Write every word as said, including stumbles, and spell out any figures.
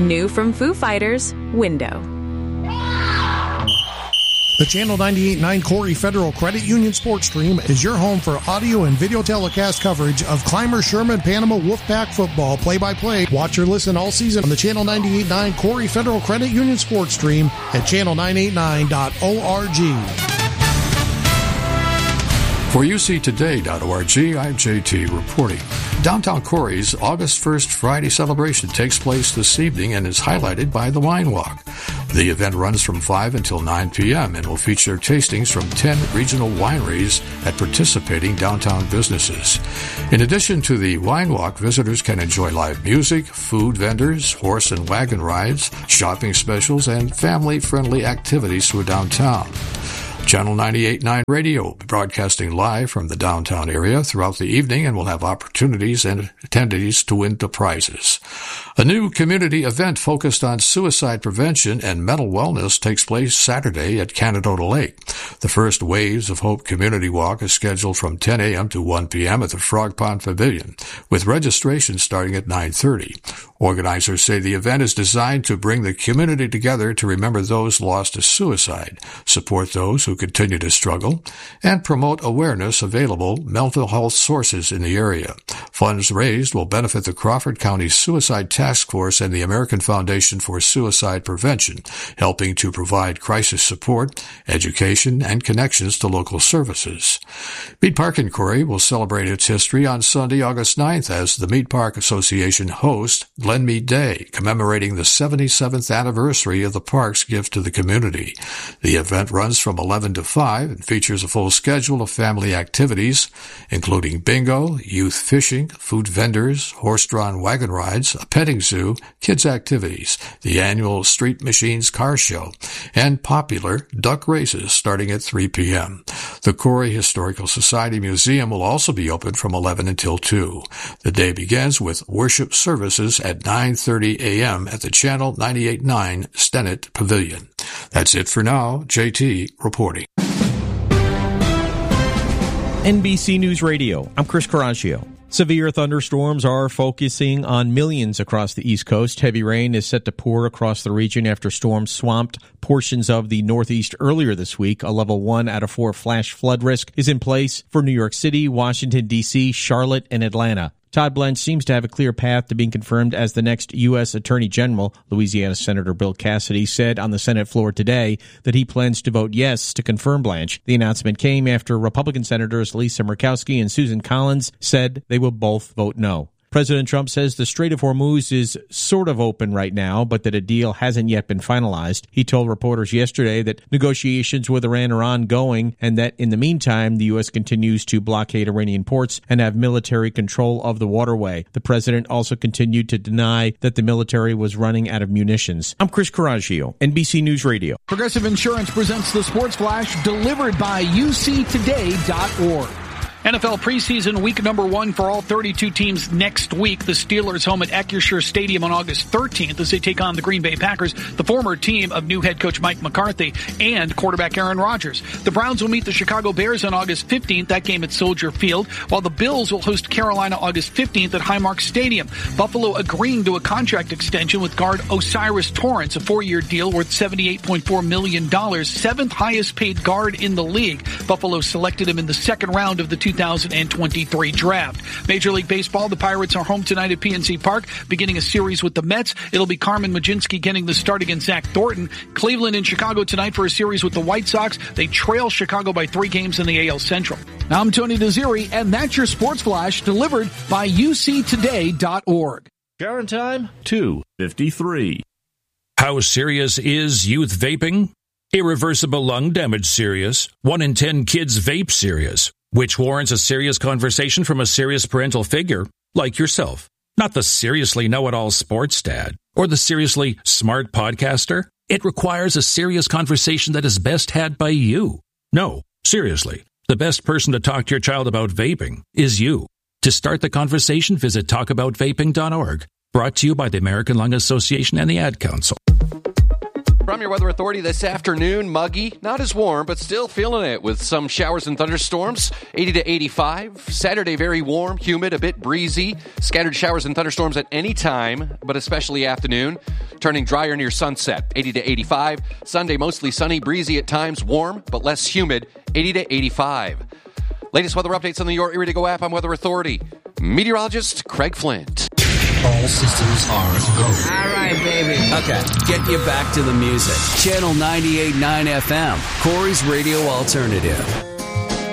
New from Foo Fighters, Window. The Channel ninety-eight point nine Corey Federal Credit Union Sports Stream is your home for audio and video telecast coverage of Clymer Sherman Panama Wolfpack football play-by-play. Watch or listen all season on the Channel ninety-eight point nine Corey Federal Credit Union Sports Stream at channel nine eight nine dot org. For U C Today dot org, I'm J T reporting. Downtown Corey's August first Friday celebration takes place this evening and is highlighted by the Wine Walk. The event runs from five until nine p.m. and will feature tastings from ten regional wineries at participating downtown businesses. In addition to the Wine Walk, visitors can enjoy live music, food vendors, horse and wagon rides, shopping specials, and family-friendly activities through downtown. Channel ninety-eight point nine Radio broadcasting live from the downtown area throughout the evening and will have opportunities and attendees to win the prizes. A new community event focused on suicide prevention and mental wellness takes place Saturday at Canadota Lake. The first Waves of Hope Community Walk is scheduled from ten a.m. to one p.m. at the Frog Pond Pavilion, with registration starting at nine thirty. Organizers say the event is designed to bring the community together to remember those lost to suicide, support those who continue to struggle, and promote awareness of available mental health sources in the area. Funds raised will benefit the Crawford County Suicide Task Force and the American Foundation for Suicide Prevention, helping to provide crisis support, education, and connections to local services. Mead Park in Corey will celebrate its history on Sunday, August ninth, as the Mead Park Association hosts Glen Mead Day, commemorating the seventy-seventh anniversary of the park's gift to the community. The event runs from eleven to five and features a full schedule of family activities, including bingo, youth fishing, food vendors, horse-drawn wagon rides, a petting zoo, kids' activities, the annual Street Machines Car Show, and popular duck races starting at three p.m. The Corey Historical Society Museum will also be open from eleven until two. The day begins with worship services at nine thirty a.m. at the Channel ninety-eight point nine Stennett Pavilion. That's it for now. J T reporting. N B C News Radio, I'm Chris Caraccio. Severe thunderstorms are focusing on millions across the East Coast. Heavy rain is set to pour across the region after storms swamped portions of the Northeast earlier this week. A level one out of four flash flood risk is in place for New York City, Washington, D C, Charlotte, and Atlanta. Todd Blanche seems to have a clear path to being confirmed as the next U S Attorney General. Louisiana Senator Bill Cassidy said on the Senate floor today that he plans to vote yes to confirm Blanche. The announcement came after Republican Senators Lisa Murkowski and Susan Collins said they will both vote no. President Trump says the Strait of Hormuz is sort of open right now, but that a deal hasn't yet been finalized. He told reporters yesterday that negotiations with Iran are ongoing and that in the meantime, the U S continues to blockade Iranian ports and have military control of the waterway. The president also continued to deny that the military was running out of munitions. I'm Chris Caraccio, N B C News Radio. Progressive Insurance presents the Sports Flash, delivered by U C today dot org. N F L preseason week number one for all thirty-two teams next week. The Steelers home at Acrisure Stadium on August thirteenth as they take on the Green Bay Packers, the former team of new head coach Mike McCarthy and quarterback Aaron Rodgers. The Browns will meet the Chicago Bears on August fifteenth, that game at Soldier Field, while the Bills will host Carolina August fifteenth at Highmark Stadium. Buffalo agreeing to a contract extension with guard Osiris Torrance, a four-year deal worth seventy-eight point four million dollars, seventh highest paid guard in the league. Buffalo selected him in the second round of the two thousand twenty-three draft. Major League Baseball, the Pirates are home tonight at P N C Park, beginning a series with the Mets. It'll be Carmen Mlodzinski getting the start against Zach Thornton. Cleveland and Chicago tonight for a series with the White Sox. They trail Chicago by three games in the A L Central. I'm Tony Desiri, and that's your Sports Flash, delivered by U C today dot org. Current time, two fifty-three. How serious is youth vaping? Irreversible lung damage serious. One in ten kids vape serious, which warrants a serious conversation from a serious parental figure like yourself. Not the seriously know-it-all sports dad or the seriously smart podcaster. It requires a serious conversation that is best had by you. No, seriously, the best person to talk to your child about vaping is you. To start the conversation, visit talk about vaping dot org. Brought to you by the American Lung Association and the Ad Council. From your Weather Authority this afternoon, muggy, not as warm, but still feeling it with some showers and thunderstorms, eighty to eighty-five. Saturday, very warm, humid, a bit breezy. Scattered showers and thunderstorms at any time, but especially afternoon. Turning drier near sunset, eighty to eighty-five. Sunday, mostly sunny, breezy at times, warm, but less humid, eighty to eighty-five. Latest weather updates on the Your Erie to Go app on Weather Authority. Meteorologist Craig Flint. All systems are go. All right, baby. Okay, get you back to the music. Channel ninety-eight point nine F M, Corey's Radio Alternative.